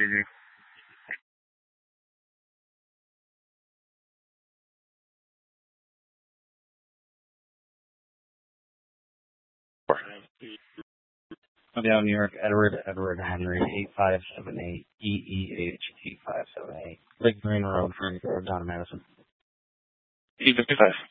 Down New York, Edward Henry, 8578 EEH 8578. Lake Green Road, Frank Road, down in Madison. E55.